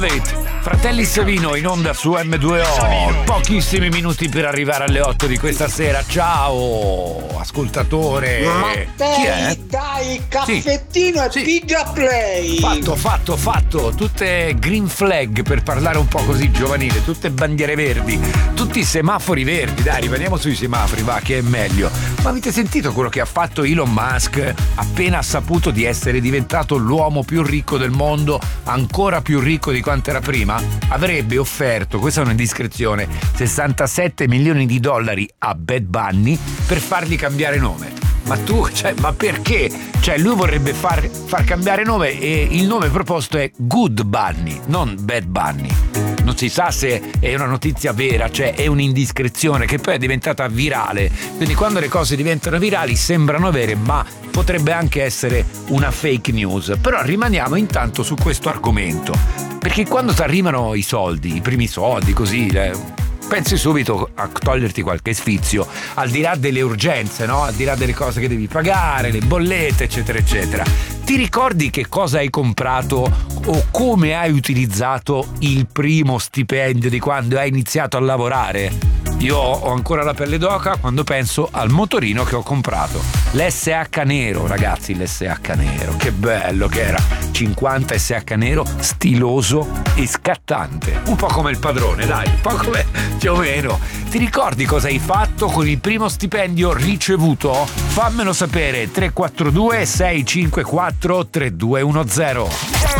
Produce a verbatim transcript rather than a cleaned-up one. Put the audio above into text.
Fratelli Savino in onda su emme due o. Pochissimi minuti per arrivare alle otto di questa sera. Ciao ascoltatore. Mattei, chi è? dai, il caffettino sì. e sì. pigia play. Fatto, fatto, fatto. Tutte green flag, per parlare un po' così giovanile. Tutte bandiere verdi, tutti semafori verdi. Dai, rimaniamo sui semafori, va, che è meglio. Ma avete sentito quello che ha fatto Elon Musk appena ha saputo di essere diventato l'uomo più ricco del mondo, ancora più ricco di quanto era prima? Avrebbe offerto, questa è una indiscrezione, sessantasette milioni di dollari a Bad Bunny per fargli cambiare nome. Ma tu, cioè, ma perché? Cioè, lui vorrebbe far, far cambiare nome e il nome proposto è Good Bunny, non Bad Bunny. Non si sa se è una notizia vera, cioè è un'indiscrezione che poi è diventata virale. Quindi quando le cose diventano virali sembrano vere, ma potrebbe anche essere una fake news. Però rimaniamo intanto su questo argomento, perché quando ti arrivano i soldi, i primi soldi così, eh, pensi subito a toglierti qualche sfizio, al di là delle urgenze, no? Al di là delle cose che devi pagare, le bollette, eccetera, eccetera. Ti ricordi che cosa hai comprato o come hai utilizzato il primo stipendio di quando hai iniziato a lavorare? Io ho ancora la pelle d'oca quando penso al motorino che ho comprato. L'S H nero, ragazzi, l'S H nero, che bello che era. cinquanta S H nero, stiloso e scattante. Un po' come il padrone, dai, un po' come più o meno. Ti ricordi cosa hai fatto con il primo stipendio ricevuto? Fammelo sapere. tre quattro due sei cinque quattro tre due uno zero.